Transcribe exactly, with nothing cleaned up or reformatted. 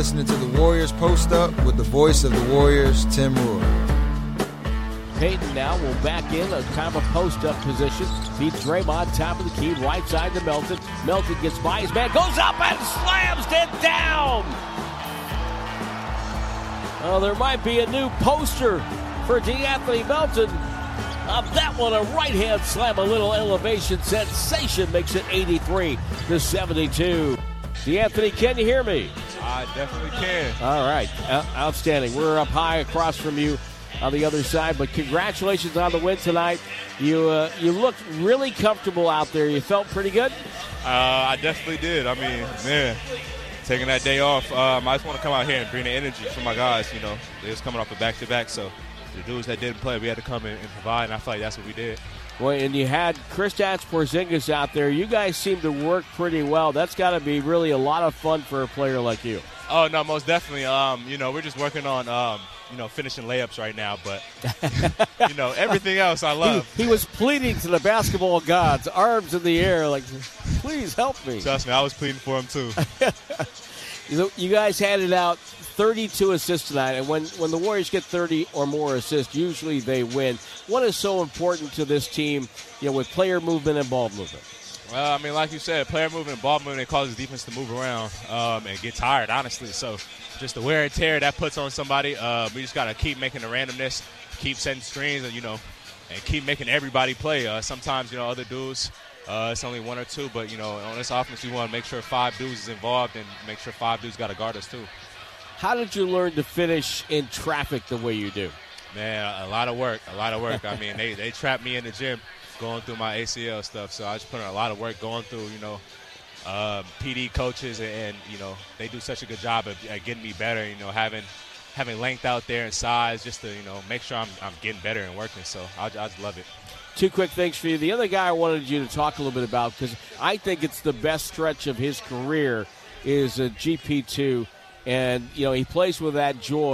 Listening to the Warriors Post Up with the voice of the Warriors, Tim Roy. Payton now will back in a kind of a post-up position. Beats Draymond, top of the key, right side to Melton. Melton gets by his man, goes up and slams it down. Oh, there might be a new poster for DeAnthony Melton. Of that one, a right-hand slam, a little elevation sensation makes it eighty-three to seventy-two. DeAnthony, can you hear me? I definitely can. All right, uh, outstanding. We're up high across from you on the other side, but congratulations on the win tonight. You uh, you looked really comfortable out there. You felt pretty good? Uh, I definitely did. I mean, man, taking that day off, um, I just want to come out here and bring the energy for my guys. You know, they was coming off a back-to-back, so the dudes that didn't play, we had to come in and provide, and I feel like that's what we did. Well, and you had Kristaps Porzingis out there. You guys seem to work pretty well. That's got to be really a lot of fun for a player like you. Oh, no, most definitely. Um, you know, we're just working on, um, you know, finishing layups right now. But, you know, everything else I love. He, he was pleading to the basketball gods, arms in the air, like, please help me. Trust me, I was pleading for him, too. You guys handed out thirty-two assists tonight, and when, when the Warriors get thirty or more assists, usually they win. What is so important to this team, you know, with player movement and ball movement? Well, I mean, like you said, player movement and ball movement, it causes defense to move around um, and get tired, honestly. So just the wear and tear that puts on somebody, uh, we just got to keep making the randomness, keep setting screens, and, you know, and keep making everybody play. Uh, sometimes, you know, other dudes, uh, it's only one or two, but, you know, on this offense, we want to make sure five dudes is involved and make sure five dudes got to guard us, too. How did you learn to finish in traffic the way you do? Man, a lot of work, a lot of work. I mean, they, they trapped me in the gym going through my A C L stuff, so I just put in a lot of work going through, you know, uh, P D coaches, and, and, you know, they do such a good job of, at getting me better, you know, having having length out there and size just to, you know, make sure I'm, I'm getting better and working, so I, I just love it. Two quick things for you. The other guy I wanted you to talk a little bit about, because I think it's the best stretch of his career, is a G P two. And, you know, he plays with that joy.